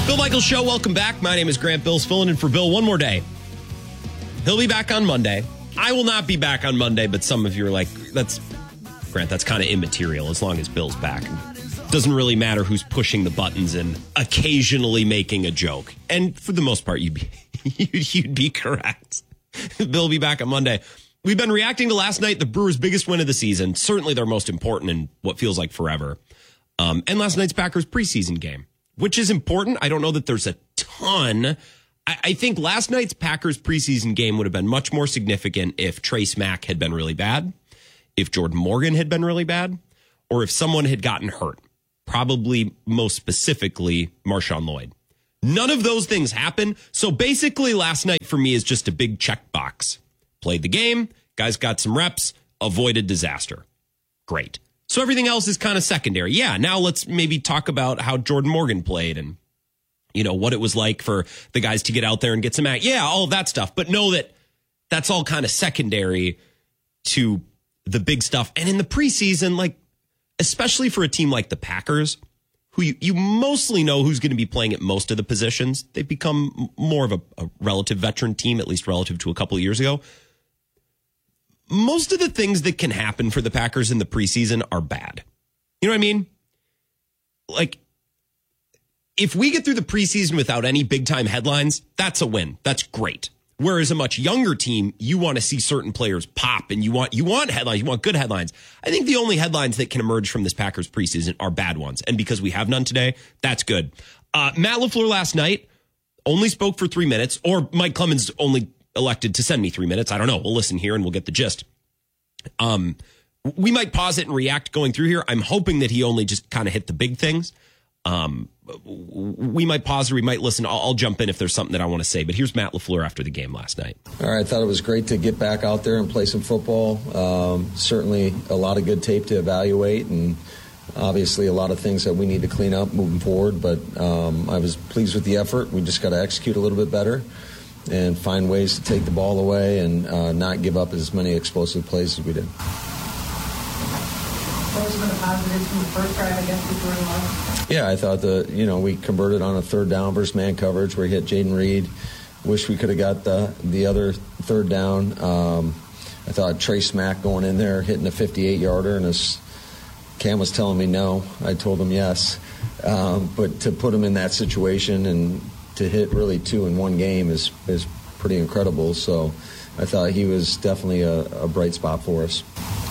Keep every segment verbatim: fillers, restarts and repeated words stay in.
Bill Michaels Show, welcome back. My name is Grant Bills, filling in for Bill one more day. He'll be back on Monday. I will not be back on Monday, but some of you are like, that's, Grant, that's kind of immaterial as long as Bill's back. Doesn't really matter who's pushing the buttons and occasionally making a joke. And for the most part, you'd be, you'd be correct. Bill will be back on Monday. We've been reacting to last night, the Brewers' biggest win of the season. Certainly their most important in what feels like forever. Um, and last night's Packers preseason game, which is important. I don't know that there's a ton. I, I think last night's Packers preseason game would have been much more significant if Trace Mack had been really bad, if Jordan Morgan had been really bad, or if someone had gotten hurt. Probably most specifically Marshawn Lloyd. None of those things happen. So basically last night for me is just a big checkbox. Played the game, guys got some reps, avoided disaster. Great. So everything else is kind of secondary. Yeah, now let's maybe talk about how Jordan Morgan played and, you know, what it was like for the guys to get out there and get some act. Yeah, all of that stuff. But know that that's all kind of secondary to the big stuff. And in the preseason, like, especially for a team like the Packers, who you, you mostly know who's going to be playing at most of the positions. They've become more of a, a relative veteran team, at least relative to a couple of years ago. Most of the things that can happen for the Packers in the preseason are bad. You know what I mean? Like, if we get through the preseason without any big-time headlines, that's a win. That's great. Whereas a much younger team, you want to see certain players pop and you want you want headlines, you want good headlines. I think the only headlines that can emerge from this Packers preseason are bad ones. And because we have none today, that's good. Uh, Matt LaFleur last night only spoke for three minutes, or Mike Clemens only elected to send me three minutes. I don't know. We'll listen here and we'll get the gist. Um, we might pause it and react going through here. I'm hoping that he only just kind of hit the big things. Um, we might pause or we might listen. I'll, I'll jump in if there's something that I want to say. But here's Matt LaFleur after the game last night. All right, I thought it was great to get back out there and play some football. Um, certainly a lot of good tape to evaluate, and obviously a lot of things that we need to clean up moving forward. But um, I was pleased with the effort. We just got to execute a little bit better and find ways to take the ball away and uh, not give up as many explosive plays as we did. What was some of the positives from the first drive, I guess, before the loss? Yeah, I thought the you know we converted on a third down versus man coverage where he hit Jaden Reed. Wish we could have got the the other third down. Um, I thought Trace Mack going in there hitting a fifty-eight yarder, and his Cam was telling me no. I told him yes, um, but to put him in that situation and to hit really two in one game is is pretty incredible. So I thought he was definitely a, a bright spot for us.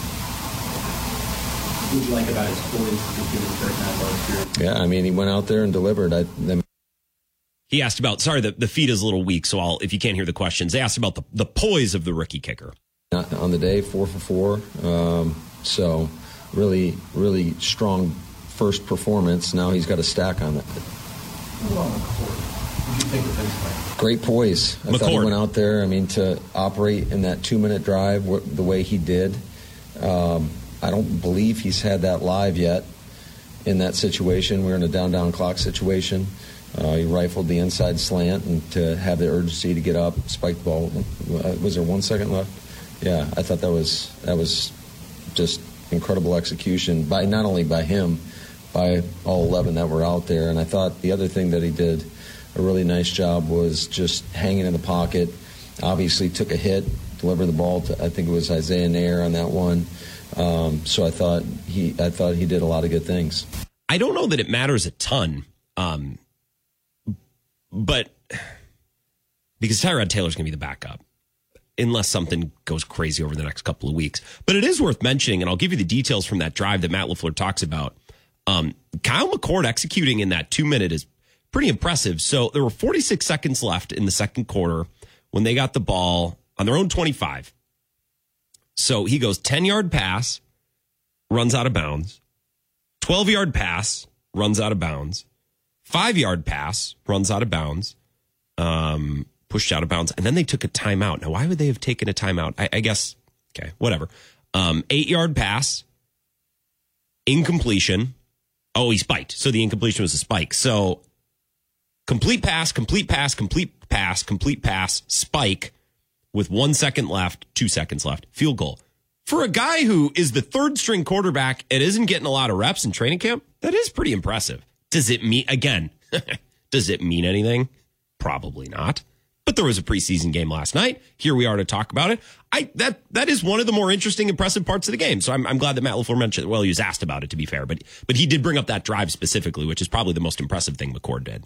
What did you like about his poise in the first half last year? Yeah, I mean, he went out there and delivered. I, I He asked about, sorry, the, the feed is a little weak, so I'll, if you can't hear the questions, they asked about the, the poise of the rookie kicker. On the day, four for four. Um, so really, really strong first performance. Now he's got a stack on it. What did you think of his play? Great poise. I McCord. thought he went out there, I mean, to operate in that two-minute drive the way he did. Um, I don't believe he's had that live yet in that situation. We're in a down-down clock situation. Uh, he rifled the inside slant, and to have the urgency to get up, spike the ball. Was there one second left? Yeah, I thought that was that was just incredible execution by not only by him, by all eleven that were out there. And I thought the other thing that he did a really nice job was just hanging in the pocket. Obviously took a hit, delivered the ball to, I think it was Isaiah Nair on that one. Um, so I thought he, I thought he did a lot of good things. I don't know that it matters a ton, um, but because Tyrod Taylor's going to be the backup, unless something goes crazy over the next couple of weeks. But it is worth mentioning, and I'll give you the details from that drive that Matt LaFleur talks about. Um, Kyle McCord executing in that two minute is pretty impressive. So there were forty-six seconds left in the second quarter when they got the ball on their own twenty-five. So he goes ten-yard pass, runs out of bounds. twelve-yard pass, runs out of bounds. five-yard pass, runs out of bounds. Um, pushed out of bounds. And then they took a timeout. Now, why would they have taken a timeout? I, I guess, okay, whatever. Um, eight-yard pass, incompletion. Oh, he spiked. So the incompletion was a spike. So complete pass, complete pass, complete pass, complete pass, spike. With one second left, two seconds left, field goal. For a guy who is the third string quarterback and isn't getting a lot of reps in training camp, that is pretty impressive. Does it mean, again, Does it mean anything? Probably not. But there was a preseason game last night. Here we are to talk about it. I that that is one of the more interesting, impressive parts of the game. So I'm, I'm glad that Matt LaFleur mentioned. Well, he was asked about it, to be fair, but but he did bring up that drive specifically, which is probably the most impressive thing McCord did.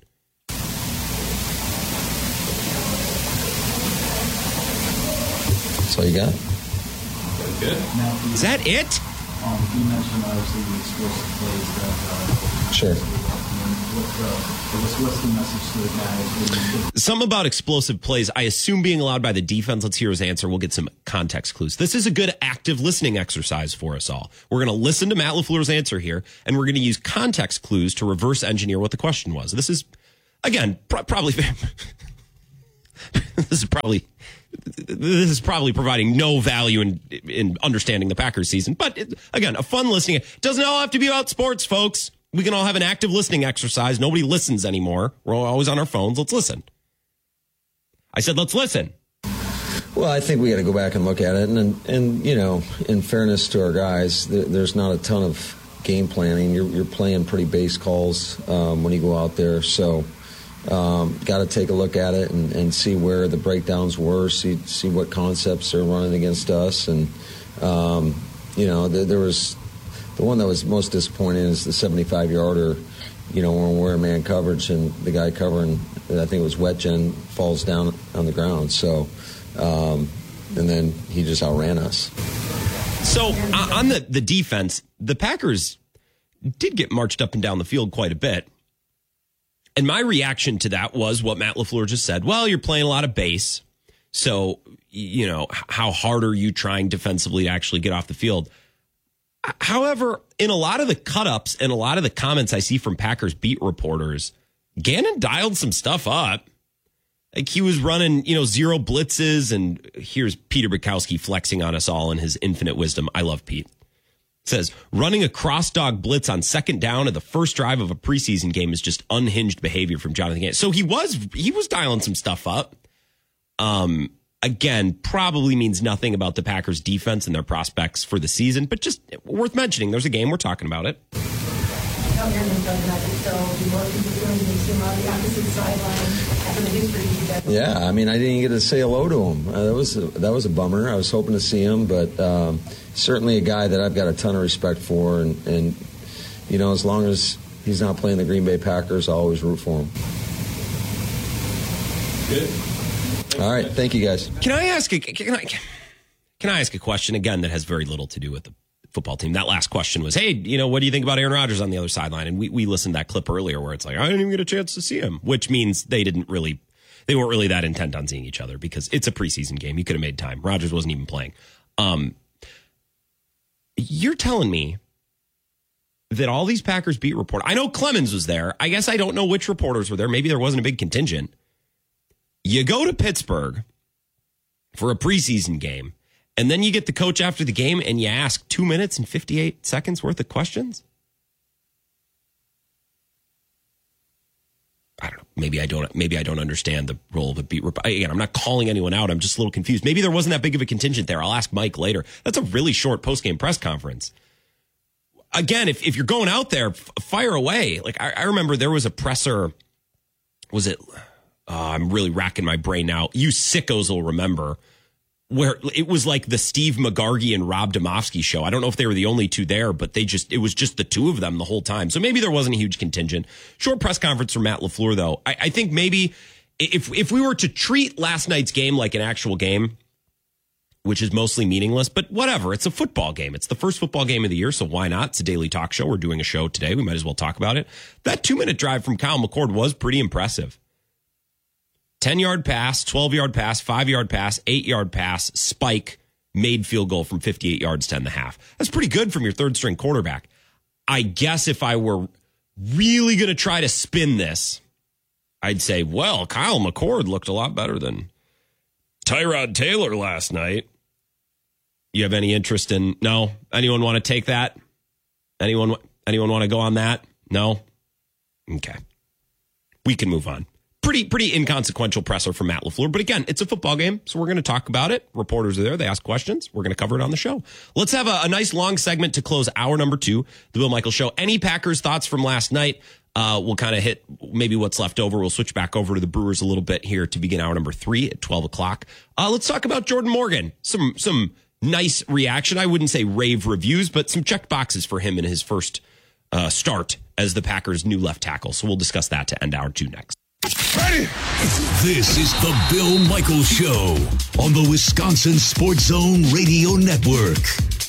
That's all you got? Good. Is that it? Um, you mentioned obviously the explosive plays that. Uh, sure. What's, uh, what's, what's the message to the guys? Some about explosive plays, I assume being allowed by the defense. Let's hear his answer. We'll get some context clues. This is a good active listening exercise for us all. We're going to listen to Matt LaFleur's answer here, and we're going to use context clues to reverse engineer what the question was. This is, again, pro- probably... this is probably... This is probably providing no value in in understanding the Packers season. But, it, again, a fun listening. It doesn't all have to be about sports, folks. We can all have an active listening exercise. Nobody listens anymore. We're always on our phones. Let's listen. I said, let's listen. Well, I think we got to go back and look at it. And, and, and you know, in fairness to our guys, there, there's not a ton of game planning. You're, you're playing pretty base calls um, when you go out there. So... Um, got to take a look at it and, and see where the breakdowns were, see see what concepts are running against us. And, um, you know, there, there was the one that was most disappointing is the seventy-five-yarder, you know, when we're in man coverage and the guy covering, I think it was Wetjen, falls down on the ground. So, um, and then he just outran us. So uh, on the, the defense, the Packers did get marched up and down the field quite a bit. And my reaction to that was what Matt LaFleur just said. Well, you're playing a lot of base. So, you know, how hard are you trying defensively to actually get off the field? However, in a lot of the cut-ups and a lot of the comments I see from Packers beat reporters, Gannon dialed some stuff up. Like he was running, you know, zero blitzes. And here's Peter Bukowski flexing on us all in his infinite wisdom. I love Pete. Says running a cross dog blitz on second down of the first drive of a preseason game is just unhinged behavior from Jonathan Gannon. So he was he was dialing some stuff up. Um, again, probably means nothing about the Packers defense and their prospects for the season, but just worth mentioning. There's a game we're talking about it. Yeah, I mean, I didn't get to say hello to him. Uh, that was a, that was a bummer. I was hoping to see him, but um, certainly a guy that I've got a ton of respect for, and, and you know, as long as he's not playing the Green Bay Packers, I'll always root for him. Good. All right, thank you guys. Can I ask a can I, can I ask a question again that has very little to do with the football team? That last question was, hey, you know, what do you think about Aaron Rodgers on the other sideline? And we we listened to that clip earlier where it's like, I didn't even get a chance to see him, which means they didn't really. They weren't really that intent on seeing each other because it's a preseason game. You could have made time. Rodgers wasn't even playing. Um, you're telling me that all these Packers beat reporters, I know Clemens was there. I guess I don't know which reporters were there. Maybe there wasn't a big contingent. You go to Pittsburgh for a preseason game, and then you get the coach after the game and you ask two minutes and fifty-eight seconds worth of questions? I don't know. Maybe I don't. Maybe I don't understand the role of a beat reporter. Again, I'm not calling anyone out. I'm just a little confused. Maybe there wasn't that big of a contingent there. I'll ask Mike later. That's a really short post-game press conference. Again, if if you're going out there, f- fire away. Like I, I remember there was a presser. Was it? Oh, I'm really racking my brain now. You sickos will remember. Where it was like the Steve McGargy and Rob Domofsky show. I don't know if they were the only two there, but they just, it was just the two of them the whole time. So maybe there wasn't a huge contingent. Short press conference from Matt LaFleur, though. I, I think maybe if, if we were to treat last night's game like an actual game, which is mostly meaningless, but whatever, it's a football game. It's the first football game of the year, so why not? It's a daily talk show. We're doing a show today. We might as well talk about it. That two minute drive from Kyle McCord was pretty impressive. ten-yard pass, twelve-yard pass, five-yard pass, eight-yard pass, spike, made field goal from fifty-eight yards to end the half. That's pretty good from your third-string quarterback. I guess if I were really going to try to spin this, I'd say, well, Kyle McCord looked a lot better than Tyrod Taylor last night. You have any interest in, no? Anyone want to take that? Anyone, anyone want to go on that? No? Okay. We can move on. Pretty pretty inconsequential presser from Matt LaFleur. But again, it's a football game, so we're going to talk about it. Reporters are there. They ask questions. We're going to cover it on the show. Let's have a, a nice long segment to close hour number two, the Bill Michaels Show. Any Packers thoughts from last night? Uh, we'll kind of hit maybe what's left over. We'll switch back over to the Brewers a little bit here to begin hour number three at twelve o'clock. Uh, let's talk about Jordan Morgan. Some some nice reaction. I wouldn't say rave reviews, but some checked boxes for him in his first uh, start as the Packers' new left tackle. So we'll discuss that to end hour two next. Ready? This is the Bill Michaels Show on the Wisconsin Sports Zone Radio Network.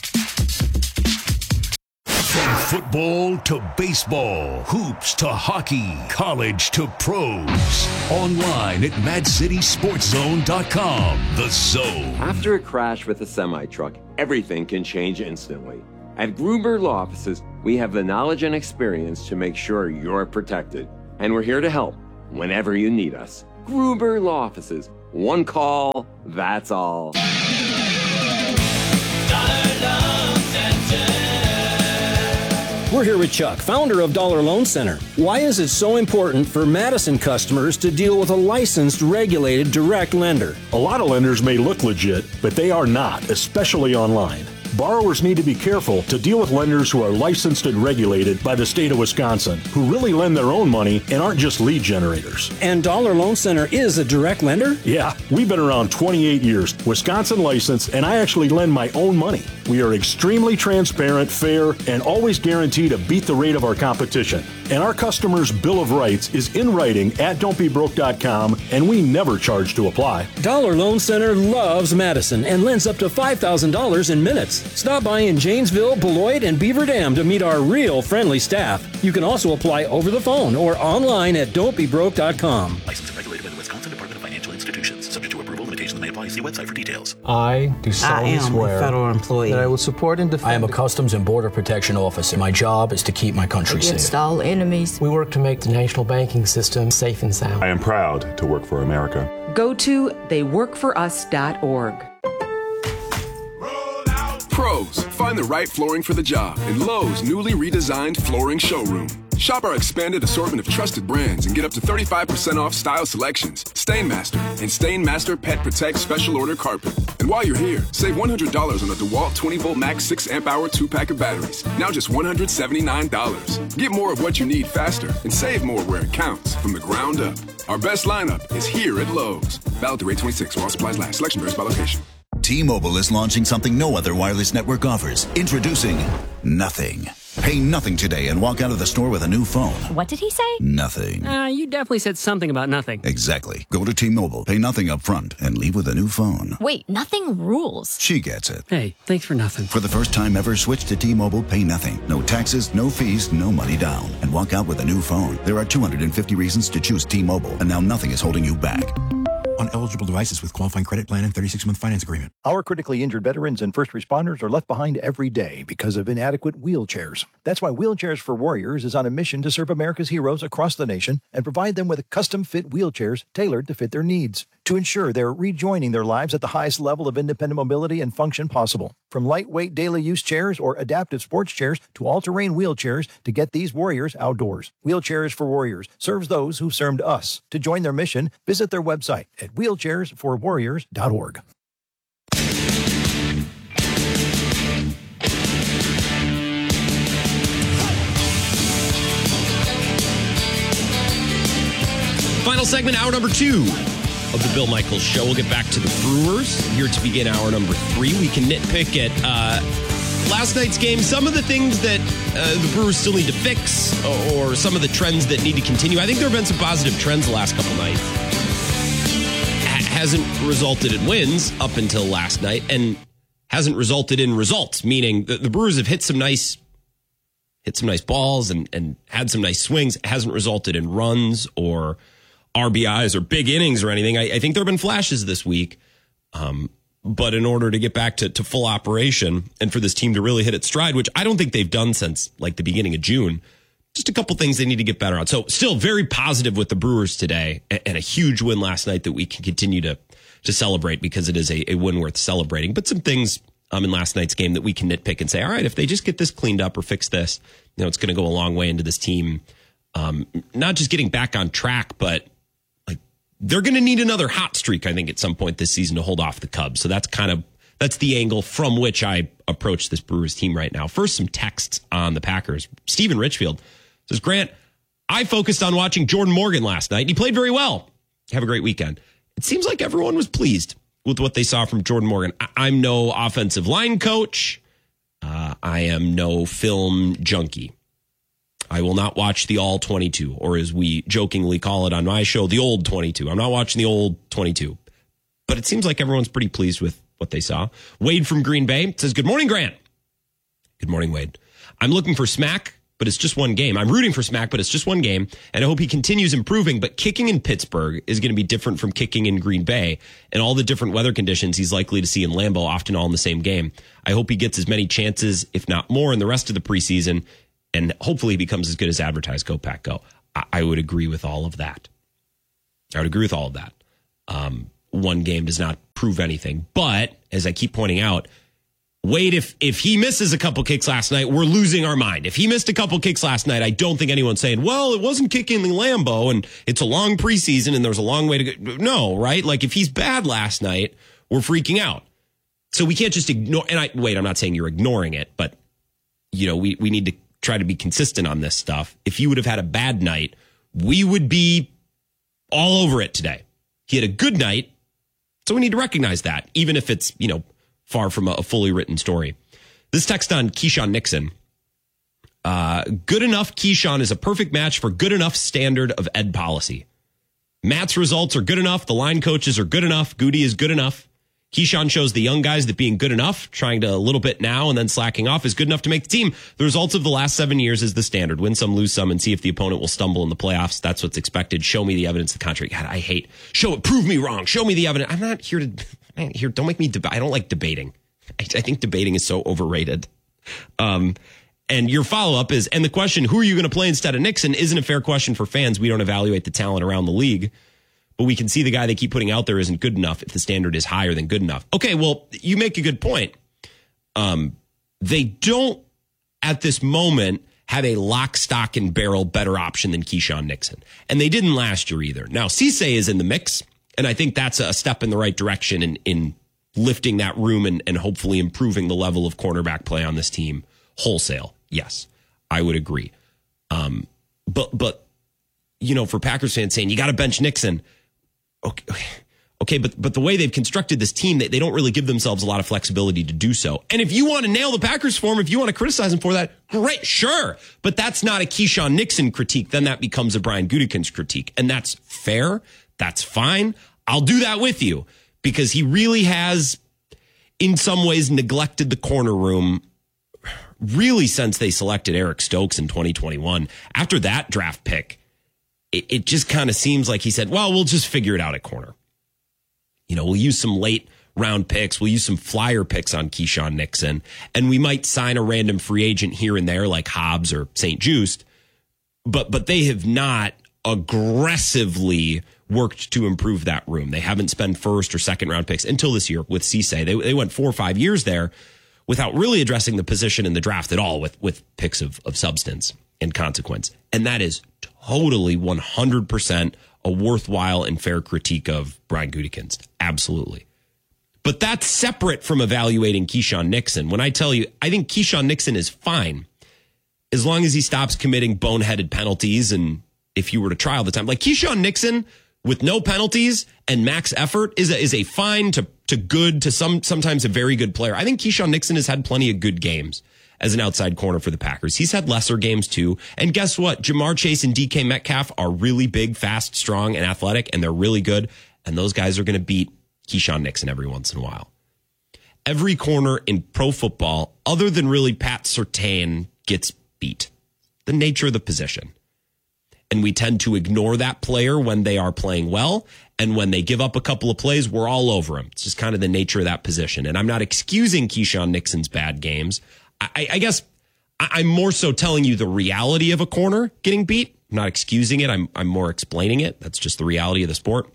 From football to baseball, hoops to hockey, college to pros. Online at mad city sports zone dot com. The Zone. After a crash with a semi-truck, everything can change instantly. At Gruber Law Offices, we have the knowledge and experience to make sure you're protected. And we're here to help whenever you need us. Gruber Law Offices. One call, that's all. We're here with Chuck, founder of Dollar Loan Center. Why is it so important for Madison customers to deal with a licensed, regulated, direct lender? A lot of lenders may look legit, but they are not, especially online. Borrowers need to be careful to deal with lenders who are licensed and regulated by the state of Wisconsin, who really lend their own money and aren't just lead generators. And Dollar Loan Center is a direct lender? Yeah, we've been around twenty-eight years, Wisconsin licensed, and I actually lend my own money. We are extremely transparent, fair, and always guarantee to beat the rate of our competition. And our customers' Bill of Rights is in writing at don't be broke dot com, and we never charge to apply. Dollar Loan Center loves Madison and lends up to five thousand dollars in minutes. Stop by in Janesville, Beloit, and Beaver Dam to meet our real friendly staff. You can also apply over the phone or online at don't be broke dot com. Licensed and regulated by the Wisconsin Department of Financial Institutions. Subject to approval, limitations may apply. See website for details. I do solemnly I am swear a federal employee that I will support and defend. I am a Customs and Border Protection officer. My job is to keep my country against safe. all enemies. We work to make the national banking system safe and sound. I am proud to work for America. Go to they work for us dot org. Pros, find the right flooring for the job in Lowe's newly redesigned flooring showroom. Shop our expanded assortment of trusted brands and get up to thirty-five percent off style selections, Stainmaster, and Stainmaster Pet Protect Special Order Carpet. And while you're here, save one hundred dollars on a DeWalt twenty volt max six amp hour two pack of batteries. Now just one hundred seventy-nine dollars. Get more of what you need faster and save more where it counts from the ground up. Our best lineup is here at Lowe's. Valid through eight twenty-six while supplies last. Selection varies by location. T-Mobile is launching something no other wireless network offers. Introducing Nothing. Pay nothing today and walk out of the store with a new phone. What did he say? Nothing. Uh, you definitely said something about nothing. Exactly. Go to T-Mobile, pay nothing up front, and leave with a new phone. Wait, nothing rules. She gets it. Hey, thanks for nothing. For the first time ever, switch to T-Mobile, pay nothing. No taxes, no fees, no money down. And walk out with a new phone. There are two hundred fifty reasons to choose T-Mobile, and now nothing is holding you back. On eligible devices with qualifying credit plan and thirty-six month finance agreement. Our critically injured veterans and first responders are left behind every day because of inadequate wheelchairs. That's why Wheelchairs for Warriors is on a mission to serve America's heroes across the nation and provide them with custom-fit wheelchairs tailored to fit their needs to ensure they're rejoining their lives at the highest level of independent mobility and function possible. From lightweight daily use chairs or adaptive sports chairs to all-terrain wheelchairs to get these warriors outdoors. Wheelchairs for Warriors serves those who served us. To join their mission, visit their website at wheelchairs for warriors dot org. Final segment, hour number two of the Bill Michaels Show. We'll get back to the Brewers here to begin hour number three. We can nitpick at uh, last night's game, some of the things that uh, the Brewers still need to fix, or some of the trends that need to continue. I think there have been some positive trends the last couple nights. H- hasn't resulted in wins up until last night, and hasn't resulted in results, meaning the, the Brewers have hit some nice hit some nice balls and, and had some nice swings. It hasn't resulted in runs or R B Is or big innings or anything. I, I think there have been flashes this week. Um, but in order to get back to, to full operation and for this team to really hit its stride, which I don't think they've done since like the beginning of June, just a couple things they need to get better on. So still very positive with the Brewers today, and, and a huge win last night that we can continue to, to celebrate because it is a, a win worth celebrating. But some things um, in last night's game that we can nitpick and say, all right, if they just get this cleaned up or fix this, you know, it's going to go a long way into this team. Um, not just getting back on track, but they're going to need another hot streak, I think, at some point this season to hold off the Cubs. So that's kind of, that's the angle from which I approach this Brewers team right now. First, some texts on the Packers. Steven Richfield says, Grant, I focused on watching Jordan Morgan last night. He played very well. Have a great weekend. It seems like everyone was pleased with what they saw from Jordan Morgan. I- I'm no offensive line coach. Uh, I am no film junkie. I will not watch the all twenty-two, or as we jokingly call it on my show, the old twenty-two. I'm not watching the old twenty-two. But it seems like everyone's pretty pleased with what they saw. Wade from Green Bay says, good morning, Grant. Good morning, Wade. I'm looking for Smack, but it's just one game. I'm rooting for Smack, but it's just one game, and I hope he continues improving. But kicking in Pittsburgh is going to be different from kicking in Green Bay, and all the different weather conditions he's likely to see in Lambeau, often all in the same game. I hope he gets as many chances, if not more, in the rest of the preseason, and hopefully he becomes as good as advertised. Go Pack, go. I, I would agree with all of that. I would agree with all of that. Um, one game does not prove anything. But, as I keep pointing out, Wade, if if he misses a couple kicks last night, we're losing our mind. If he missed a couple kicks last night, I don't think anyone's saying, well, it wasn't kicking the Lambeau and it's a long preseason and there's a long way to go. No, right? Like, if he's bad last night, we're freaking out. So we can't just ignore, and I, wait, I'm not saying you're ignoring it, but, you know, we, we need to try to be consistent on this stuff. If he would have had a bad night, we would be all over it today. He had a good night, so we need to recognize that, even if it's, you know, far from a, a fully written story. This text on Keyshawn Nixon. Uh, good enough Keyshawn is a perfect match for good enough standard of ed policy. Matt's results are good enough. The line coaches are good enough. Goody is good enough. Keyshawn shows the young guys that being good enough, trying to a little bit now and then slacking off, is good enough to make the team. The results of the last seven years is the standard. Win some, lose some, and see if the opponent will stumble in the playoffs. That's what's expected. Show me the evidence to the contrary. God, I hate. Show it. Prove me wrong. Show me the evidence. I'm not here to. I'm here. Don't make me debate. I don't like debating. I, I think debating is so overrated. Um, and your follow up is, and the question, who are you going to play instead of Nixon, isn't a fair question for fans. We don't evaluate the talent around the league. But we can see the guy they keep putting out there isn't good enough if the standard is higher than good enough. Okay, well, you make a good point. Um, they don't, at this moment, have a lock, stock, and barrel better option than Keyshawn Nixon. And they didn't last year either. Now, Cisse is in the mix, and I think that's a step in the right direction in, in lifting that room and, and hopefully improving the level of cornerback play on this team wholesale. Yes, I would agree. Um, but, but you know, for Packers fans saying, you got to bench Nixon, Okay, okay, but but the way they've constructed this team, they, they don't really give themselves a lot of flexibility to do so. And if you want to nail the Packers for him, if you want to criticize him for that, great, sure. But that's not a Keyshawn Nixon critique. Then that becomes a Brian Gutekunst critique. And that's fair. That's fine. I'll do that with you because he really has, in some ways, neglected the corner room really since they selected Eric Stokes in twenty twenty-one. After that draft pick, it, it just kind of seems like he said, well, we'll just figure it out at corner. You know, we'll use some late round picks. We'll use some flyer picks on Keyshawn Nixon, and we might sign a random free agent here and there like Hobbs or Saint Just. But but they have not aggressively worked to improve that room. They haven't spent first or second round picks until this year with Cisse. They they went four or five years there without really addressing the position in the draft at all with, with picks of, of substance and consequence. And that is totally one hundred percent a worthwhile and fair critique of Brian Gutekunst. Absolutely. But that's separate from evaluating Keyshawn Nixon. When I tell you, I think Keyshawn Nixon is fine as long as he stops committing boneheaded penalties. And if you were to try all the time, like Keyshawn Nixon with no penalties and max effort is a, is a fine to, to good to some, sometimes a very good player. I think Keyshawn Nixon has had plenty of good games as an outside corner for the Packers. He's had lesser games too. And guess what? Jamar Chase and D K Metcalf are really big, fast, strong, and athletic, and they're really good. And those guys are going to beat Keyshawn Nixon every once in a while. Every corner in pro football, other than really Pat Surtain, gets beat. The nature of the position. And we tend to ignore that player when they are playing well. And when they give up a couple of plays, we're all over them. It's just kind of the nature of that position. And I'm not excusing Keyshawn Nixon's bad games. I, I guess I'm more so telling you the reality of a corner getting beat. I'm not excusing it. I'm, I'm more explaining it. That's just the reality of the sport.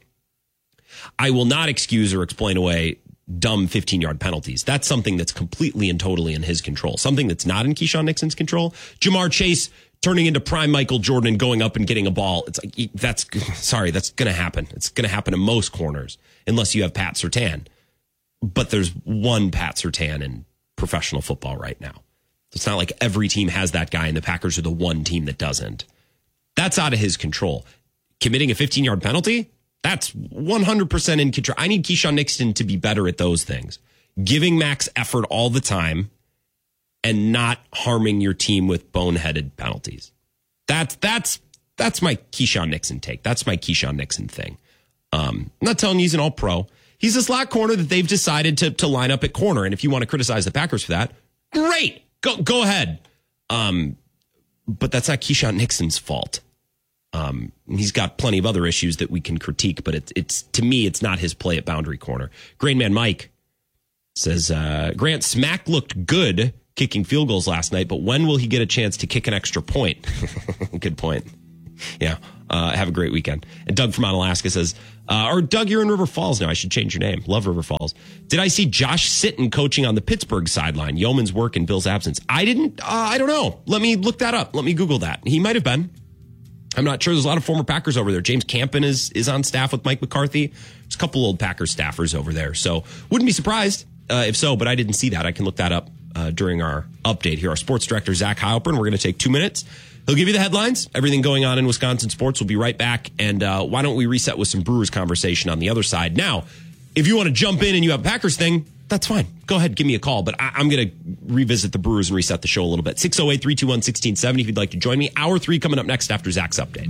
I will not excuse or explain away dumb fifteen-yard penalties. That's something that's completely and totally in his control. Something that's not in Keyshawn Nixon's control. Jamar Chase turning into prime Michael Jordan and going up and getting a ball. It's like, that's, sorry, that's going to happen. It's going to happen to most corners unless you have Pat Surtain. But there's one Pat Surtain in professional football right now. It's not like every team has that guy and the Packers are the one team that doesn't. That's out of his control. Committing a fifteen-yard penalty, that's one hundred percent in control. I need Keyshawn Nixon to be better at those things. Giving max effort all the time and not harming your team with boneheaded penalties. That's that's that's my Keyshawn Nixon take. That's my Keyshawn Nixon thing. Um, I'm not telling you he's an all-pro. He's a slot corner that they've decided to to line up at corner. And if you want to criticize the Packers for that, great. Go go ahead. Um, but that's not Keyshawn Nixon's fault. Um, he's got plenty of other issues that we can critique, but it's it's to me, it's not his play at boundary corner. Grain Man Mike says, uh, Grant, Smack looked good kicking field goals last night, but when will he get a chance to kick an extra point? Good point. Yeah. Uh, have a great weekend. And Doug from Alaska says, uh, or Doug, you're in River Falls now. I should change your name. Love River Falls. Did I see Josh Sitton coaching on the Pittsburgh sideline? Yeoman's work in Bill's absence. I didn't, uh, I don't know. Let me look that up. Let me Google that. He might have been. I'm not sure. There's a lot of former Packers over there. James Campen is, is on staff with Mike McCarthy. There's a couple old Packers staffers over there. So wouldn't be surprised uh, if so, but I didn't see that. I can look that up uh, during our update here. Our sports director, Zach Heilpern. We're going to take two minutes. He'll give you the headlines, everything going on in Wisconsin sports. We'll be right back. And uh, why don't we reset with some Brewers conversation on the other side? Now, if you want to jump in and you have a Packers thing, that's fine. Go ahead, give me a call. But I- I'm going to revisit the Brewers and reset the show a little bit. six oh eight, three two one, one six seven oh if you'd like to join me. Hour three coming up next after Zach's update.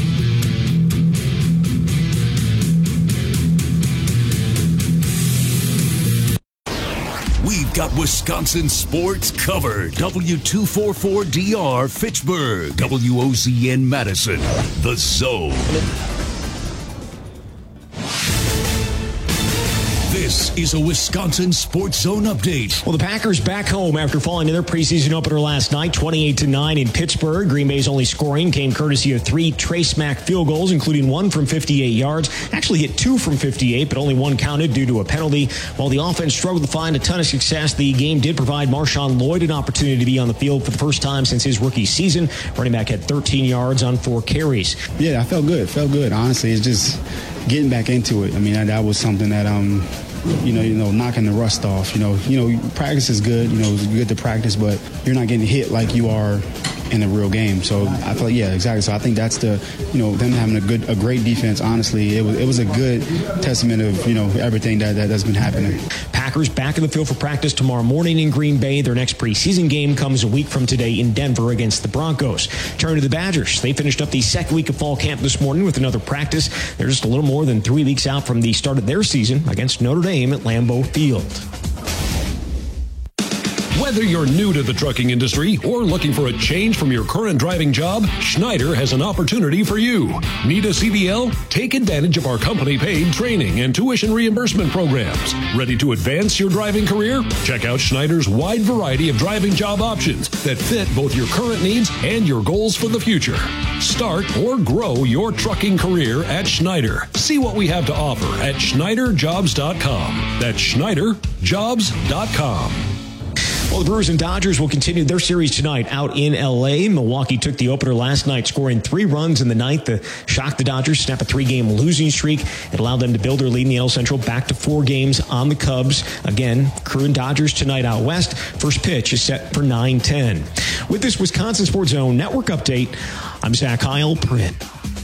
We've got Wisconsin sports covered. W two forty-four D R Fitchburg. W O Z N Madison. The Zone. This is a Wisconsin Sports Zone update. Well, the Packers back home after falling to their preseason opener last night, twenty-eight to nine in Pittsburgh. Green Bay's only scoring came courtesy of three Trey Smack field goals, including one from fifty-eight yards. Actually hit two from fifty-eight, but only one counted due to a penalty. While the offense struggled to find a ton of success, the game did provide Marshawn Lloyd an opportunity to be on the field for the first time since his rookie season. Running back had thirteen yards on four carries. Yeah, I felt good. Felt good. Honestly, it's just getting back into it. I mean, that, that was something that um. You know, you know, knocking the rust off. You know, you know, practice is good. You know, it's good to practice, but you're not getting hit like you are in a real game. So I feel like, yeah, exactly. So I think that's the, you know, them having a good, a great defense. Honestly, it was it was a good testament of, you know, everything that, that that's been happening. Packers back in the field for practice tomorrow morning in Green Bay. Their next preseason game comes a week from today in Denver against the Broncos. Turn to the Badgers. They finished up the second week of fall camp this morning with another practice. They're just a little more than three weeks out from the start of their season against Notre Dame at Lambeau Field. Whether you're new to the trucking industry or looking for a change from your current driving job, Schneider has an opportunity for you. Need a C D L? Take advantage of our company-paid training and tuition reimbursement programs. Ready to advance your driving career? Check out Schneider's wide variety of driving job options that fit both your current needs and your goals for the future. Start or grow your trucking career at Schneider. See what we have to offer at Schneider Jobs dot com. That's Schneider Jobs dot com. Well, the Brewers and Dodgers will continue their series tonight out in L A. Milwaukee took the opener last night, scoring three runs in the ninth to shock the Dodgers, snap a three-game losing streak. It allowed them to build their lead in the L Central back to four games on the Cubs. Again, Crew and Dodgers tonight out west. First pitch is set for nine ten. With this Wisconsin Sports Zone Network update, I'm Zach Heilprin.